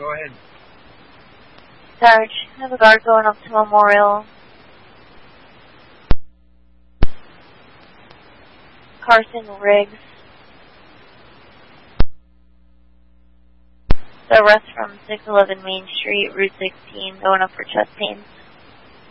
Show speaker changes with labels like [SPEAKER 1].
[SPEAKER 1] Go ahead.
[SPEAKER 2] Sarge, I have a guard going up to Memorial. Carson Riggs. The arrest from 611 Main Street, Route 16, going up for chest pains.